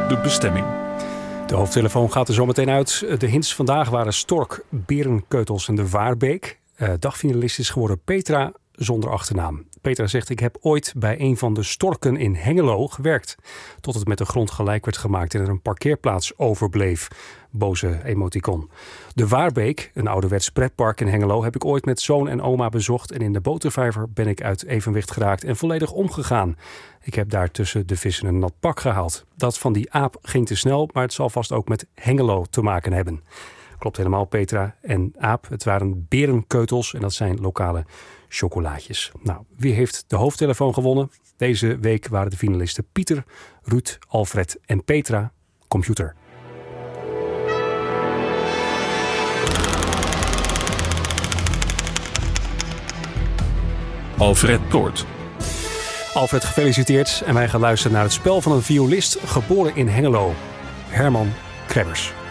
de bestemming. De hoofdtelefoon gaat er zo meteen uit. De hints vandaag waren Stork, Berenkeutels en de Waarbeek. Dagfinalist is geworden Petra zonder achternaam. Petra zegt: ik heb ooit bij een van de storken in Hengelo gewerkt. Tot het met de grond gelijk werd gemaakt en er een parkeerplaats overbleef. Boze emoticon. De Waarbeek, een ouderwets pretpark in Hengelo, heb ik ooit met zoon en oma bezocht. En in de botervijver ben ik uit evenwicht geraakt en volledig omgegaan. Ik heb daar tussen de vissen een nat pak gehaald. Dat van die aap ging te snel, maar het zal vast ook met Hengelo te maken hebben. Klopt helemaal, Petra en aap. Het waren berenkeutels en dat zijn lokale chocolaatjes. Nou, wie heeft de hoofdtelefoon gewonnen? Deze week waren de finalisten Pieter, Ruud, Alfred en Petra. Computer. Alfred Toort. Alfred, gefeliciteerd. En wij gaan luisteren naar het spel van een violist geboren in Hengelo. Herman Krebbers.